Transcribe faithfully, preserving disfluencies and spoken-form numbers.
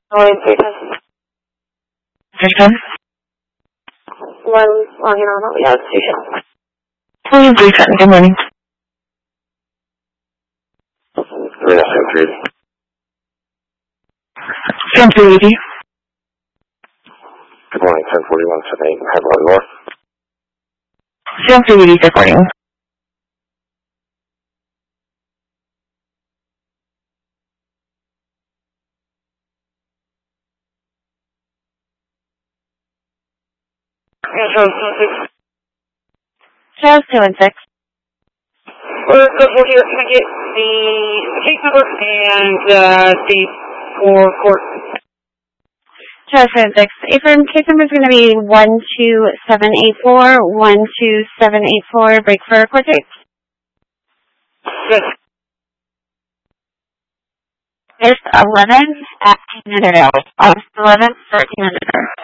One, three, ten. Three, ten? One, well, you know, yeah, it's three, ten. One, three, ten, good morning. Three, ten, three. ten, three eighty. Good morning, ten forty-one, seven eight, Haverhill North. ten, three eighty, good morning. Charles two and six. We're good. We're here. Can I get the case number and uh, the for court? Charles two and six. Affirm case number is going to be one two seven eight four, one two seven eight four. Break for court date. Good. It's eleven at ten hundred hours. August eleventh, thirteen hundred hours.